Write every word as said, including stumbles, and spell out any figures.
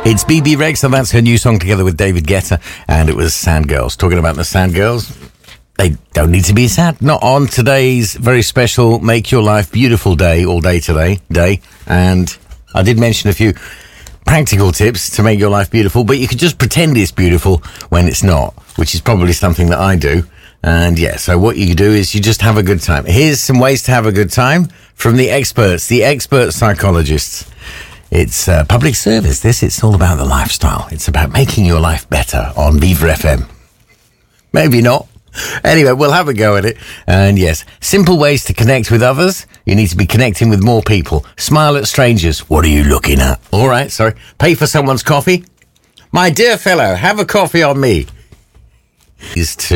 It's B B Rex, and that's her new song together with David Guetta, and it was Sad Girls. Talking about the sad girls, they don't need to be sad. Not on today's very special Make Your Life Beautiful day, all day today, day. And I did mention a few practical tips to make your life beautiful, but you could just pretend it's beautiful when it's not, which is probably something that I do. And yeah, so what you do is you just have a good time. Here's some ways to have a good time from the experts, the expert psychologists. It's uh, public service, this. It's all about the lifestyle. It's about making your life better on Viva F M. Maybe not. Anyway, we'll have a go at it. And yes, simple ways to connect with others. You need to be connecting with more people. Smile at strangers. What are you looking at? All right, sorry. Pay for someone's coffee. My dear fellow, have a coffee on me. Is to